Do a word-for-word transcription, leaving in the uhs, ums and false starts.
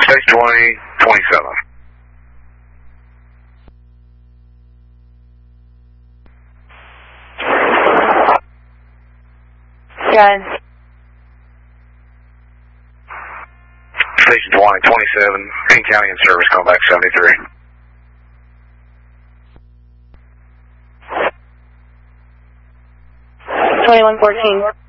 Station twenty, twenty-seven. Good. Station twenty, twenty-seven, King County in service, call back seventy-three. twenty-one fourteen.